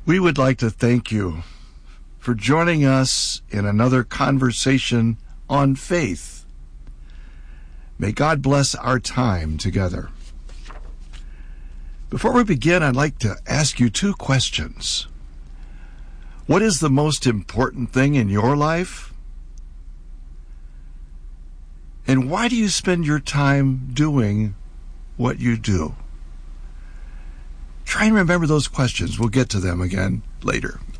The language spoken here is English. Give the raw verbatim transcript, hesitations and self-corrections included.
We would like to thank you for joining us in another conversation on faith. May God bless our time together. Before we begin, I'd like to ask you two questions. What is the most important thing in your life? And why do you spend your time doing what you do? Try and remember those questions. We'll get to them again later.